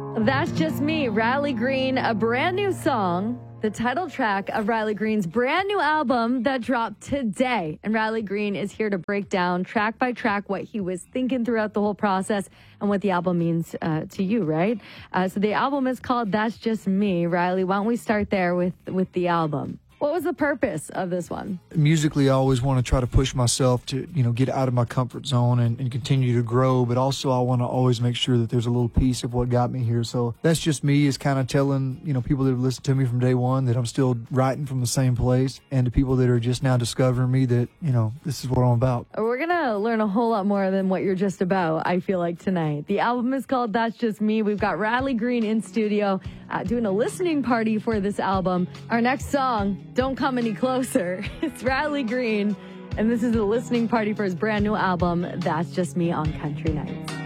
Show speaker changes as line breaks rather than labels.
That's Just Me, Riley Green, a brand new song, the title track of Riley Green's brand new album that dropped today. And Riley Green is here to break down track by track what he was thinking throughout the whole process and what the album means to you, right? So the album is called That's Just Me. Riley, why don't we start there with the album? What was the purpose of this one?
Musically, I always want to try to push myself to, get out of my comfort zone and continue to grow. But also, I want to always make sure that there's a little piece of what got me here. So That's Just Me is kind of telling, people that have listened to me from day one that I'm still writing from the same place. And to people that are just now discovering me that, this is what I'm about.
We're going to learn a whole lot more than what you're just about, I feel like, tonight. The album is called That's Just Me. We've got Riley Green in studio doing a listening party for this album. Our next song, Don't Come Any Closer. It's Riley Green, and this is a listening party for his brand new album, That's Just Me, on Country Nights.